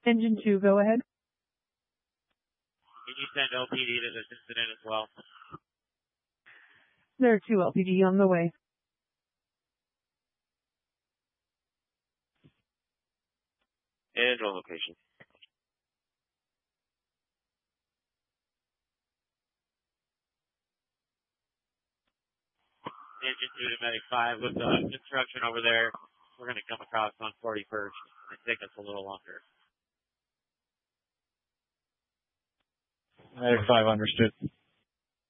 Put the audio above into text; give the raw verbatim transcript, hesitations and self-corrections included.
Engine two, go ahead. Can you send L P D to this incident as well? There are two L P D on the way. And on location. Engine two to Medic five with the construction over there. We're going to come across on forty-first. It take us a little longer. Medic five understood.